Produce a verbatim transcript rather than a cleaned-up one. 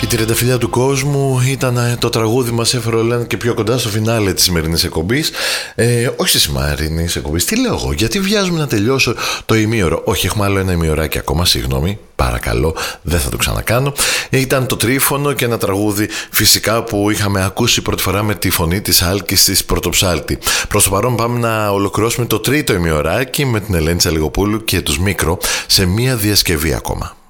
Η τριανταφυλλιά του κόσμου ήταν το τραγούδι μας, έφερε όλο και πιο κοντά στο φινάλε της σημερινής εκπομπής. Ε, όχι της σημερινής εκπομπής, τι λέω εγώ, γιατί βιάζουμε να τελειώσω το ημίωρο. Όχι, έχουμε άλλο ένα ημιωράκι ακόμα, συγγνώμη, παρακαλώ, δεν θα το ξανακάνω. Ήταν το Τρίφωνο και ένα τραγούδι φυσικά που είχαμε ακούσει πρώτη φορά με τη φωνή της Άλκης της Πρωτοψάλτη. Προς το παρόν πάμε να ολοκληρώσουμε το τρίτο ημιωράκι με την Ελένη Τσαλιγοπούλου και τους Μίκρο σε μία διασκευή ακόμα.